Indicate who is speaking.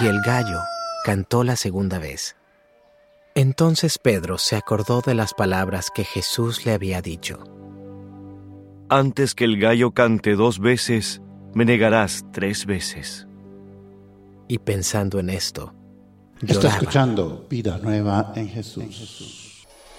Speaker 1: Y el gallo cantó la segunda vez. Entonces Pedro se acordó de las palabras que Jesús le había dicho:
Speaker 2: Antes que el gallo cante 2 veces, me negarás 3 veces.
Speaker 1: Y pensando en esto,
Speaker 3: Está
Speaker 1: lloraba.
Speaker 3: escuchando Vida Nueva en Jesús.